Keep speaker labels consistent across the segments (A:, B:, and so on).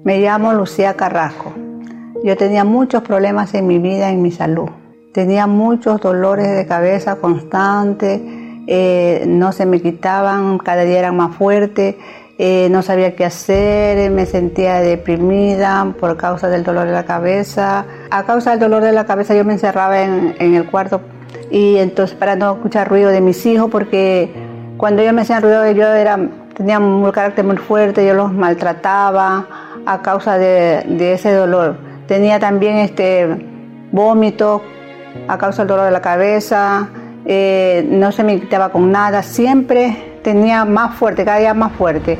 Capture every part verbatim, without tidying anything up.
A: Me llamo Lucía Carrasco. Yo tenía muchos problemas en mi vida, en mi salud. Tenía muchos dolores de cabeza constantes, eh, no se me quitaban, cada día eran más fuertes, eh, no sabía qué hacer, me sentía deprimida por causa del dolor de la cabeza. A causa del dolor de la cabeza yo me encerraba en, en el cuarto y entonces para no escuchar ruido de mis hijos, porque cuando ellos me hacían ruido yo era, tenía un carácter muy fuerte, yo los maltrataba a causa de, de ese dolor. Tenía también este vómitos a causa del dolor de la cabeza, eh, no se me quitaba con nada, siempre tenía más fuerte, cada día más fuerte.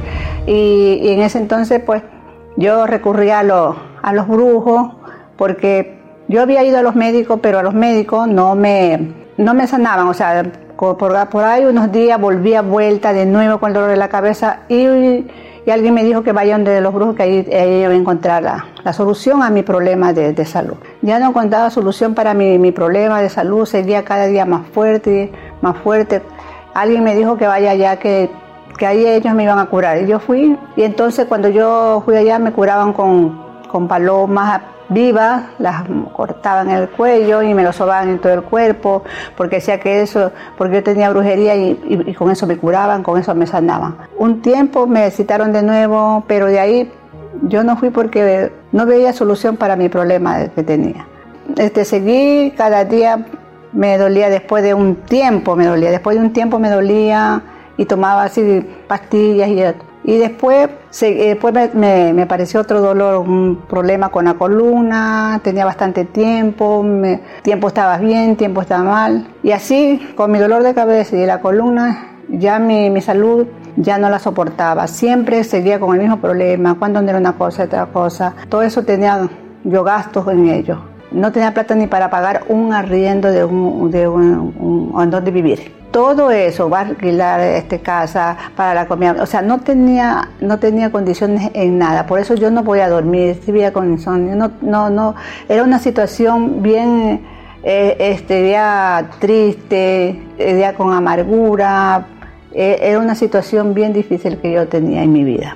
A: Y, y en ese entonces pues yo recurría a, lo, a los brujos, porque yo había ido a los médicos, pero a los médicos no me, no me sanaban, o sea, por, por ahí unos días volvía vuelta de nuevo con el dolor de la cabeza y... Y alguien me dijo que vaya donde los brujos, que ahí, ahí iba a encontrar la, la solución a mi problema de, de salud. Ya no encontraba solución para mi, mi problema de salud, seguía cada día más fuerte, más fuerte. Alguien me dijo que vaya allá, que, que ahí ellos me iban a curar. Y yo fui, y entonces cuando yo fui allá me curaban con, con palomas vivas, las cortaban el cuello y me lo sobaban en todo el cuerpo, porque decía que eso, porque yo tenía brujería y, y, y con eso me curaban, con eso me sanaban. Un tiempo me citaron de nuevo, pero de ahí yo no fui porque no veía solución para mi problema que tenía. Este, seguí, cada día me dolía después de un tiempo, me dolía, después de un tiempo me dolía y tomaba así pastillas y Y después, se, después me, me, me apareció otro dolor, un problema con la columna, tenía bastante tiempo, me, tiempo estaba bien, tiempo estaba mal. Y así, con mi dolor de cabeza y de la columna, ya mi, mi salud ya no la soportaba. Siempre seguía con el mismo problema, cuando era una cosa, otra cosa. Todo eso tenía yo gastos en ello. No tenía plata ni para pagar un arriendo de un, de un, un, un donde vivir. Todo eso, va a alquilar este, casa para la comida, o sea, no tenía, no tenía condiciones en nada, por eso yo no podía dormir, vivía con insomnio, no, no, no, era una situación bien, eh, este, ya triste, ya con amargura, eh, era una situación bien difícil que yo tenía en mi vida.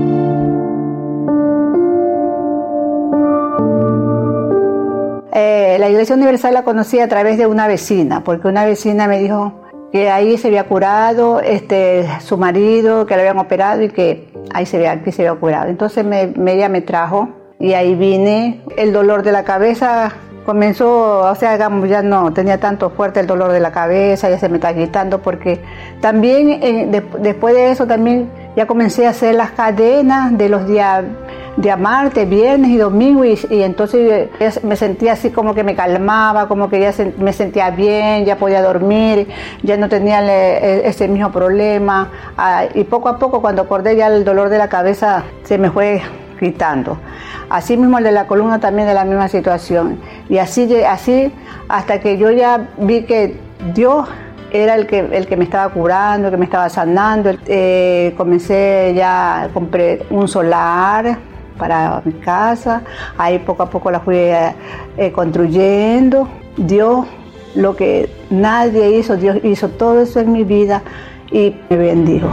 A: Eh, la Iglesia Universal la conocí a través de una vecina, porque una vecina me dijo que ahí se había curado este, su marido, que lo habían operado y que ahí se había, aquí se había curado. Entonces me, me, ella me trajo y ahí vine. El dolor de la cabeza comenzó, o sea, digamos, ya no tenía tanto fuerte el dolor de la cabeza, ya se me está quitando, porque también eh, de, después de eso también ya comencé a hacer las cadenas de los días de martes, viernes y domingo y, y entonces me sentía así como que me calmaba, como que ya se, me sentía bien, ya podía dormir, ya no tenía le, ese mismo problema ah, y poco a poco cuando acordé ya el dolor de la cabeza se me fue quitando. Así mismo el de la columna también de la misma situación y así, así hasta que yo ya vi que Dios era el que, el que me estaba curando, el que me estaba sanando. Eh, comencé ya, compré un solar para mi casa, ahí poco a poco la fui eh, eh, construyendo. Dios, lo que nadie hizo, Dios hizo todo eso en mi vida y me bendijo.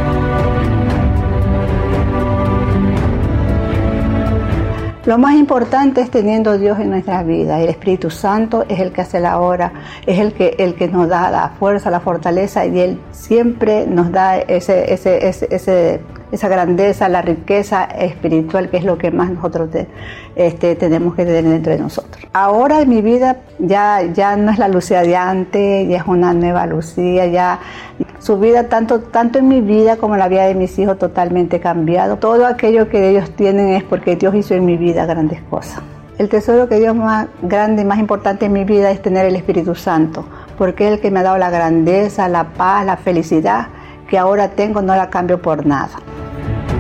A: Lo más importante es teniendo a Dios en nuestras vidas. El Espíritu Santo es el que hace la obra, es el que, el que nos da la fuerza, la fortaleza y Él siempre nos da ese, ese, ese, ese, esa grandeza, la riqueza espiritual que es lo que más nosotros te, este, tenemos que tener dentro de nosotros. Ahora en mi vida ya, ya no es la Lucía de antes, ya es una nueva Lucía, ya su vida, tanto, tanto en mi vida como en la vida de mis hijos, totalmente cambiado. Todo aquello que ellos tienen es porque Dios hizo en mi vida grandes cosas. El tesoro que Dios más grande y más importante en mi vida es tener el Espíritu Santo, porque es el que me ha dado la grandeza, la paz, la felicidad que ahora tengo, no la cambio por nada.